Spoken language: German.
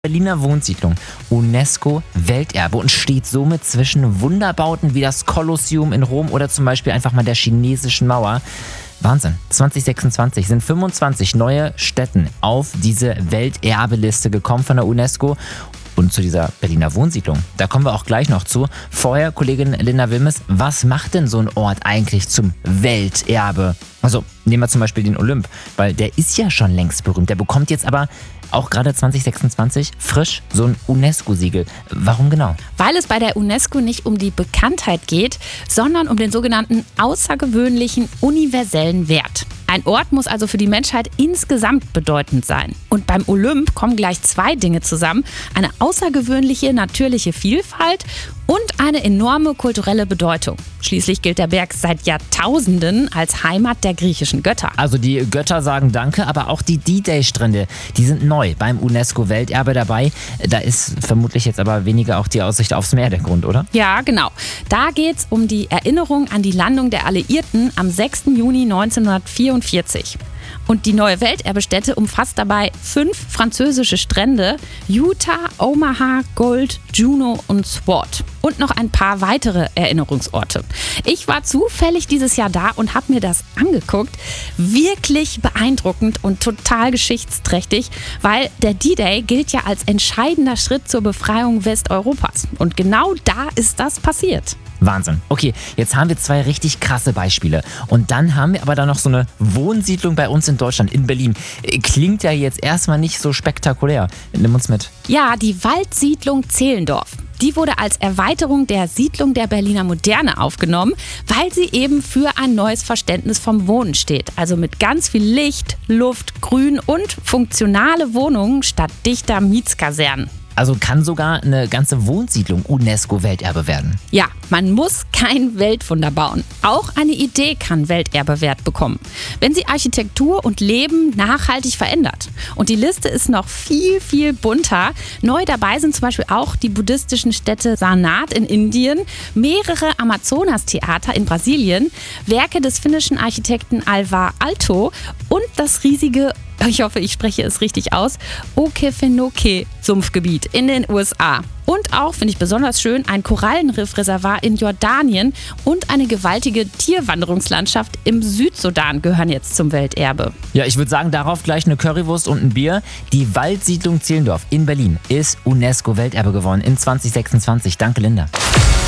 Berliner Wohnsiedlung, UNESCO-Welterbe und steht somit zwischen Wunderbauten wie das Kolosseum in Rom oder zum Beispiel einfach mal der chinesischen Mauer. Wahnsinn, 2026 sind 25 neue Stätten auf diese Welterbeliste gekommen von der UNESCO. Und zu dieser Berliner Wohnsiedlung, da kommen wir auch gleich noch zu. Vorher, Kollegin Linda Wilmes, was macht denn so ein Ort eigentlich zum Welterbe? Also nehmen wir zum Beispiel den Olymp, weil der ist ja schon längst berühmt. Der bekommt jetzt aber auch gerade 2026 frisch so ein UNESCO-Siegel. Warum genau? Weil es bei der UNESCO nicht um die Bekanntheit geht, sondern um den sogenannten außergewöhnlichen universellen Wert. Ein Ort muss also für die Menschheit insgesamt bedeutend sein. Und beim Olymp kommen gleich zwei Dinge zusammen. Eine außergewöhnliche natürliche Vielfalt und eine enorme kulturelle Bedeutung. Schließlich gilt der Berg seit Jahrtausenden als Heimat der griechischen Götter. Also die Götter sagen Danke, aber auch die D-Day-Strände, die sind neu beim UNESCO-Welterbe dabei. Da ist vermutlich jetzt aber weniger auch die Aussicht aufs Meer der Grund, oder? Ja, genau. Da geht es um die Erinnerung an die Landung der Alliierten am 6. Juni 1944. Und die neue Welterbestätte umfasst dabei 5 französische Strände: Utah, Omaha, Gold, Juno und Sword. Und noch ein paar weitere Erinnerungsorte. Ich war zufällig dieses Jahr da und habe mir das angeguckt. Wirklich beeindruckend und total geschichtsträchtig, weil der D-Day gilt ja als entscheidender Schritt zur Befreiung Westeuropas. Und genau da ist das passiert. Wahnsinn. Okay, jetzt haben wir 2 richtig krasse Beispiele. Und dann haben wir aber da noch so eine Wohnsiedlung bei uns in Deutschland, in Berlin. Klingt ja jetzt erstmal nicht so spektakulär. Nimm uns mit. Ja, die Waldsiedlung Zehlendorf. Die wurde als Erweiterung der Siedlung der Berliner Moderne aufgenommen, weil sie eben für ein neues Verständnis vom Wohnen steht. Also mit ganz viel Licht, Luft, Grün und funktionale Wohnungen statt dichter Mietskasernen. Also kann sogar eine ganze Wohnsiedlung UNESCO-Welterbe werden. Ja, man muss kein Weltwunder bauen. Auch eine Idee kann Welterbewert bekommen, wenn sie Architektur und Leben nachhaltig verändert. Und die Liste ist noch viel, viel bunter. Neu dabei sind zum Beispiel auch die buddhistischen Städte Sarnath in Indien, mehrere Amazonas-Theater in Brasilien, Werke des finnischen Architekten Alvar Aalto und das riesige, ich hoffe, ich spreche es richtig aus, Okefenokee-Sumpfgebiet in den USA. Und auch, finde ich besonders schön, ein Korallenriffreservat in Jordanien und eine gewaltige Tierwanderungslandschaft im Südsudan gehören jetzt zum Welterbe. Ja, ich würde sagen, darauf gleich eine Currywurst und ein Bier. Die Waldsiedlung Zehlendorf in Berlin ist UNESCO-Welterbe geworden in 2026. Danke, Linda.